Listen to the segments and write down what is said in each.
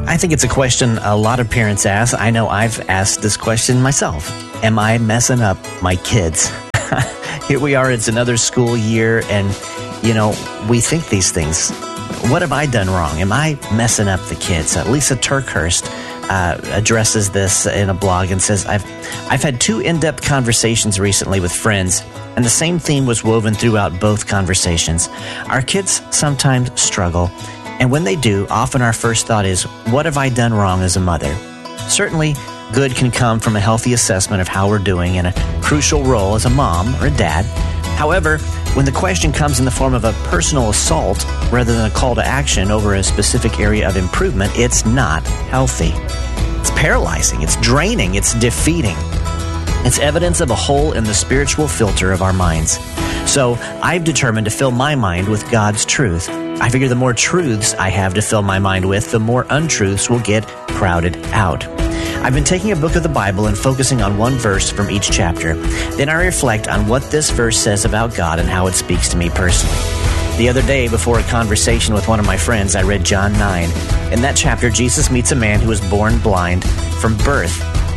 I think it's a question a lot of parents ask. I know I've asked this question myself. Am I messing up my kids? Here we are, it's another school year, and, we think these things. What have I done wrong? Am I messing up the kids? Lisa Turkhurst addresses this in a blog and says, I've had 2 in-depth conversations recently with friends, and the same theme was woven throughout both conversations. Our kids sometimes struggle, and when they do, often our first thought is, what have I done wrong as a mother? Certainly, good can come from a healthy assessment of how we're doing in a crucial role as a mom or a dad. However, when the question comes in the form of a personal assault rather than a call to action over a specific area of improvement, it's not healthy. It's paralyzing, it's draining, it's defeating. It's evidence of a hole in the spiritual filter of our minds. So I've determined to fill my mind with God's truth. I figure the more truths I have to fill my mind with, the more untruths will get crowded out. I've been taking a book of the Bible and focusing on one verse from each chapter. Then I reflect on what this verse says about God and how it speaks to me personally. The other day, before a conversation with one of my friends, I read John 9. In that chapter, Jesus meets a man who was born blind from birth.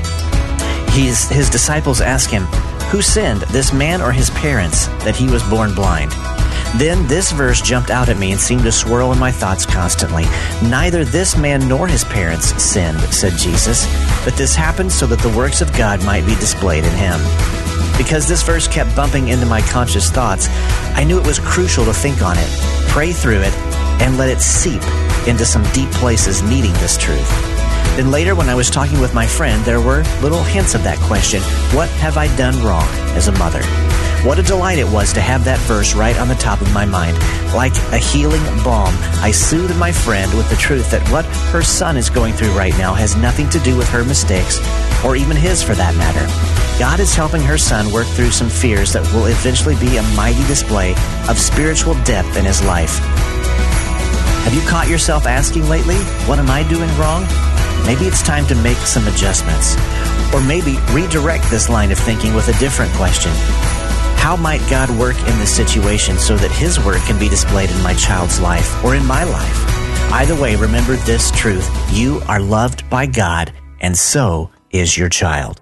His disciples ask him, who sinned, this man or his parents, that he was born blind? Then this verse jumped out at me and seemed to swirl in my thoughts constantly. Neither this man nor his parents sinned, said Jesus, but this happened so that the works of God might be displayed in him. Because this verse kept bumping into my conscious thoughts, I knew it was crucial to think on it, pray through it, and let it seep into some deep places needing this truth. Then later, when I was talking with my friend, there were little hints of that question, what have I done wrong as a mother? What a delight it was to have that verse right on the top of my mind. Like a healing balm, I soothed my friend with the truth that what her son is going through right now has nothing to do with her mistakes, or even his for that matter. God is helping her son work through some fears that will eventually be a mighty display of spiritual depth in his life. Have you caught yourself asking lately, what am I doing wrong? Maybe it's time to make some adjustments. Or maybe redirect this line of thinking with a different question. How might God work in this situation so that his work can be displayed in my child's life or in my life? Either way, remember this truth. You are loved by God, and so is your child.